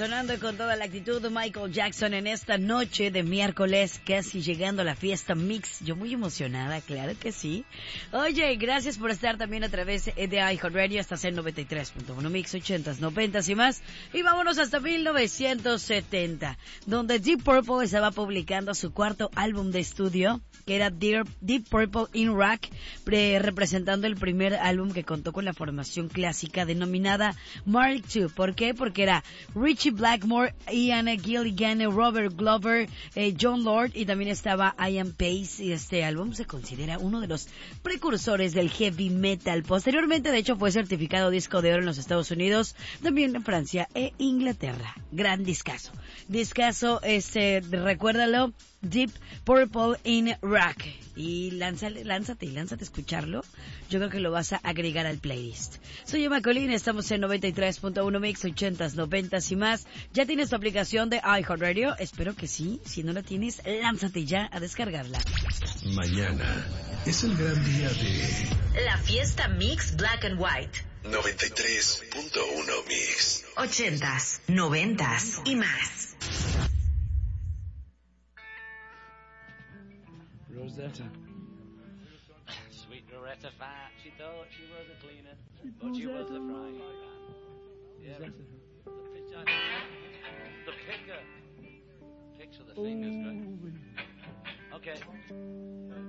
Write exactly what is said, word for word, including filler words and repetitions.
sonando con toda la actitud de Michael Jackson en esta noche de miércoles, casi llegando a la fiesta mix. Yo muy emocionada, claro que sí. Oye, gracias por estar también a través de iHeartRadio. Estás en noventa y tres punto uno Mix, ochentas, noventas y más. Y vámonos hasta mil novecientos setenta, donde Deep Purple estaba publicando su cuarto álbum de estudio, que era Deep, Deep Purple in Rock, pre- representando el primer álbum que contó con la formación clásica denominada Mark two. ¿Por qué? Porque era Richie Blackmore, Ian Gilligan, Robert Glover, eh, John Lord, y también estaba Ian Pace. Y este álbum se considera uno de los precursores del heavy metal. Posteriormente, de hecho, fue certificado disco de oro en los Estados Unidos, también en Francia e Inglaterra. Gran discazo. Discazo, este, recuérdalo, Deep Purple in Rock. Y lánzale, lánzate y lánzate a escucharlo. Yo creo que lo vas a agregar al playlist. Soy Emma Colín, estamos en noventa y tres punto uno Mix, ochentas, noventas y más. ¿Ya tienes tu aplicación de iHeartRadio? Espero que sí. Si no la tienes, lánzate ya a descargarla. Mañana es el gran día de la fiesta Mix Black and White. noventa y tres punto uno Mix. Ochentas, noventas y más. Rosetta. Sweet Loretta Fat, she thought she was a cleaner, but she was a frying pan. Yeah, the pitcher. The picker. Picks with the fingers, right? Okay.